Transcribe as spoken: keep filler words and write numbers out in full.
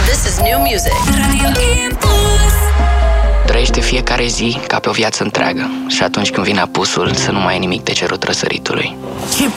This is new music. Trăiește fiecare zi ca pe o viață întreagă și atunci când vine apusul să nu mai ai nimic de cerut răsăritului. Ce